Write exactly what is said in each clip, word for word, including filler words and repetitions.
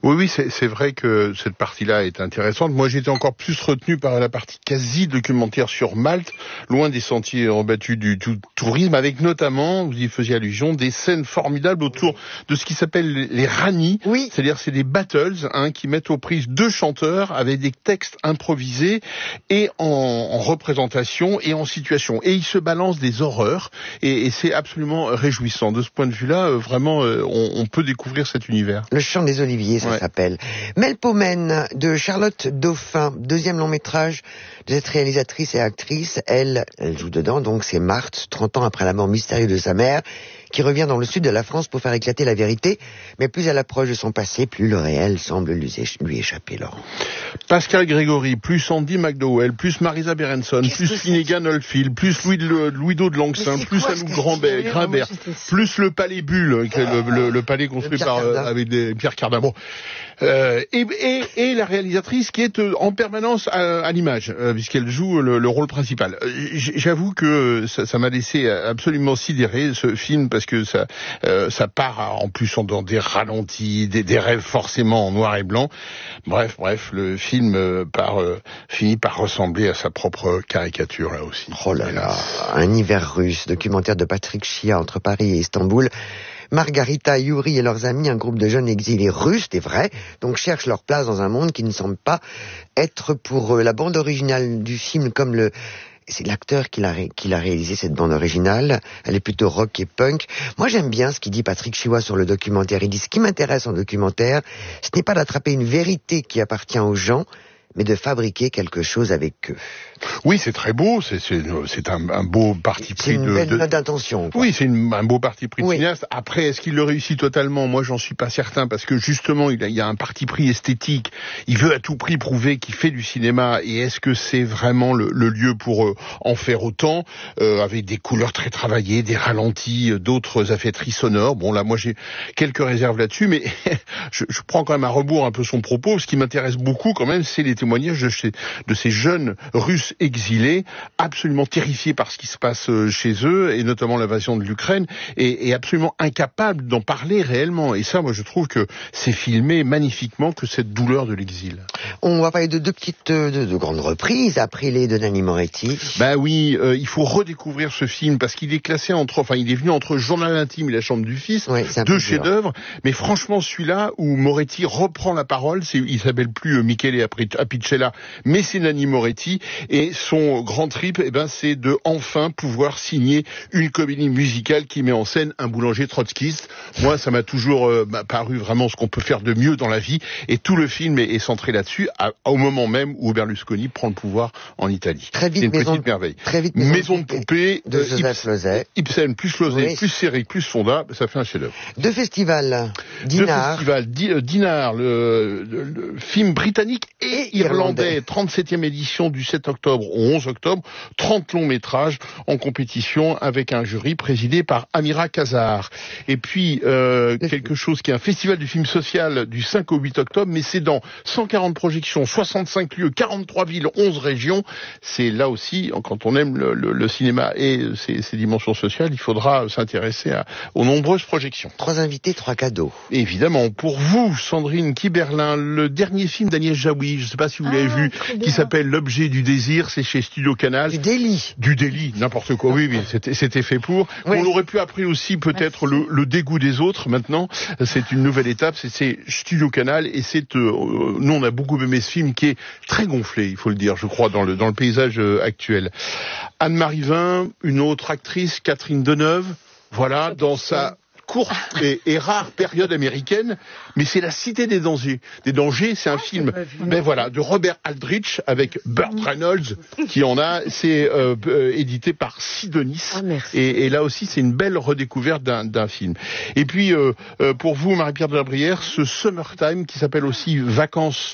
Oui, oui, c'est, c'est vrai que cette partie-là est intéressante. Moi, j'étais encore plus retenu par la partie quasi-documentaire sur Malte, loin des sentiers rebattus du, du tourisme, avec notamment, vous y faisiez allusion, des scènes formidables autour de ce qui s'appelle les rallyes. Oui. C'est-à-dire, c'est des battles hein, qui mettent aux prises deux chanteurs avec des textes improvisés et en, en représentation et en situation. Et ils se balancent des horreurs et, et c'est absolument réjouissant. De ce point de vue-là, euh, vraiment, euh, on, on peut découvrir cet univers. Le chant des oliviers, ça ouais. s'appelle. Melpomène de Charlotte Dauphin, deuxième long métrage de cette réalisatrice et actrice. Elle, elle joue dedans, donc c'est Marthe, trente ans après la mort mystérieuse de sa mère, qui revient dans le sud de la France pour faire éclater la vérité. Mais plus elle approche de son passé, plus le réel semble lui, éch- lui échapper, Laurent. Pascal Grégory, plus Andy McDowell, plus Marisa Berenson, Qu'est-ce plus que Finnegan Oldfield, plus Louis de, Louis-Do de Langsin, plus Anouk Grambert, Grimbert, plus le Palais Bulle, qui est le, le, le palais construit par euh, avec des Pierre Cardin. Bon. Euh, et, et, et la réalisatrice qui est euh, en permanence à, à l'image, euh, puisqu'elle joue le, le rôle principal. Euh, j'avoue que ça, ça m'a laissé absolument sidéré ce film, parce que ça, euh, ça part en plus dans des ralentis, des, des rêves forcément en noir et blanc. Bref, bref, le film euh, par, euh, finit par ressembler à sa propre caricature là aussi. Oh là là, un hiver russe, documentaire de Patrick Chia entre Paris et Istanbul. Margarita, Yuri et leurs amis, un groupe de jeunes exilés russes, c'est vrai, donc cherchent leur place dans un monde qui ne semble pas être pour eux. La bande originale du film, comme le... C'est l'acteur qui l'a, ré... qui l'a réalisé, cette bande originale. Elle est plutôt rock et punk. Moi, j'aime bien ce qu'il dit Patrick Chia sur le documentaire. Il dit, ce qui m'intéresse en documentaire, ce n'est pas d'attraper une vérité qui appartient aux gens, mais de fabriquer quelque chose avec eux. Oui, c'est très beau, c'est, c'est, c'est un, un beau parti pris c'est une de... belle de... note d'intention. Quoi. Oui, c'est une, un beau parti pris de oui. cinéaste. Après, est-ce qu'il le réussit totalement ? Moi, j'en suis pas certain, parce que justement, il, a, il y a un parti pris esthétique. Il veut à tout prix prouver qu'il fait du cinéma, et est-ce que c'est vraiment le, le lieu pour euh, en faire autant, euh, avec des couleurs très travaillées, des ralentis, euh, d'autres affaîtries sonores. Bon, là, moi, j'ai quelques réserves là-dessus, mais je, je prends quand même à rebours un peu son propos. Ce qui m'intéresse beaucoup, quand même, c'est les témoignages de ces, de ces jeunes Russes exilés, absolument terrifiés par ce qui se passe chez eux, et notamment l'invasion de l'Ukraine, et, et absolument incapables d'en parler réellement. Et ça, moi, je trouve que c'est filmé magnifiquement, que cette douleur de l'exil. On va parler de deux petites, de, de grandes reprises, Aprile de Nanni Moretti. Ben oui, euh, il faut redécouvrir ce film, parce qu'il est classé entre, enfin, il est venu entre Journal intime et La chambre du fils, oui, deux chefs-d'œuvre. Mais franchement, celui-là où Moretti reprend la parole, c'est, il s'appelle plus Michele Apicella, mais c'est Nanni Moretti, et son grand trip, eh ben, c'est de enfin pouvoir signer une comédie musicale qui met en scène un boulanger trotskiste. Moi, ça m'a toujours euh, paru vraiment ce qu'on peut faire de mieux dans la vie, et tout le film est, est centré là-dessus, à, au moment même où Berlusconi prend le pouvoir en Italie. Très vite, c'est une maison, petite merveille. Très vite, maison, maison de poupée de Joseph Losey. Ibsen plus Losey, oui. plus Séric, plus Fonda, ça fait un chef-d'œuvre. Deux festivals, Dinard. Deux festivals, Di, euh, Dinard, le, le, le film britannique et, et irlandais, irlandais. trente-septième édition du sept octobre au onze octobre, trente longs métrages en compétition avec un jury présidé par Amira Kazar. Et puis, euh, quelque chose qui est un festival du film social du cinq au huit octobre, mais c'est dans cent quarante projections, soixante-cinq lieux, quarante-trois villes, onze régions. C'est là aussi, quand on aime le, le, le cinéma et ses, ses dimensions sociales, il faudra s'intéresser à, aux nombreuses projections. Trois invités, trois cadeaux. Et évidemment, pour vous, Sandrine Kiberlin, le dernier film d'Agnès Jaoui, je ne sais pas si vous ah, l'avez vu, qui s'appelle L'objet du désir, c'est chez Studio Canal. Du délit. Du délit, n'importe quoi, oui, oui, c'était, c'était fait pour. Oui. On aurait pu appeler aussi peut-être le, le dégoût des autres maintenant, c'est une nouvelle étape, c'est, c'est Studio Canal, et c'est, euh, nous on a beaucoup aimé ce film qui est très gonflé, il faut le dire, je crois, dans le, dans le paysage euh, actuel. Anne-Marie Vin, une autre actrice, Catherine Deneuve, voilà, dans sa courte et, et rare période américaine, mais c'est La Cité des dangers. Des dangers, c'est un ah, film, ben voilà, de Robert Aldrich avec Burt Reynolds qui en a. C'est euh, euh, édité par Sidonis. Ah, et, et là aussi, c'est une belle redécouverte d'un, d'un film. Et puis, euh, euh, pour vous, Marie-Pierre de la Brière, ce Summertime qui s'appelle aussi Vacances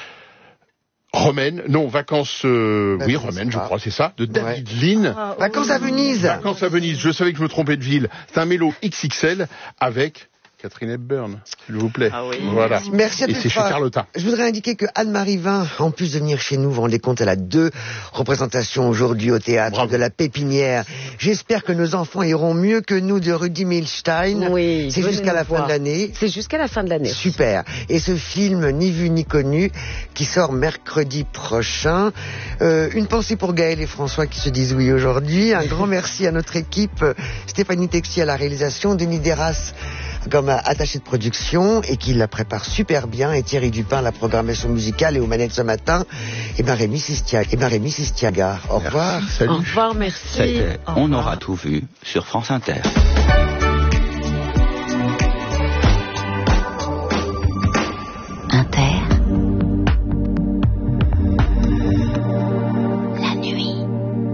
romaine, non, vacances, euh, oui, romaine, je crois, c'est ça, de David ouais. Lean. Ah, vacances à Venise. Vacances à Venise, je savais que je me trompais de ville. C'est un mélo X X L avec Catherine Hepburn, s'il vous plaît. Ah oui. Voilà. Merci à Et tous. c'est chez Carlotta. Je voudrais indiquer que Anne-Marie Vin, en plus de venir chez nous, vous rendez compte, elle a deux représentations aujourd'hui au théâtre Bravo. de la Pépinière. J'espère que nos enfants iront mieux que nous de Rudy Milstein. Oui, c'est venez jusqu'à la nous fin voir. de l'année. C'est jusqu'à la fin de l'année. Super. Et ce film, Ni vu ni connu, qui sort mercredi prochain. Euh, une pensée pour Gaël et François qui se disent oui aujourd'hui. Un grand merci à notre équipe, Stéphanie Texier à la réalisation, Denis Deras comme attaché de production et qui la prépare super bien, et Thierry Dupin la programmation musicale, et aux manettes ce matin, et ben Rémi Sistiaga. Et ben Rémi Sistiaga. Au revoir. Salut. Au revoir, merci. C'était Au On revoir. aura tout vu sur France Inter.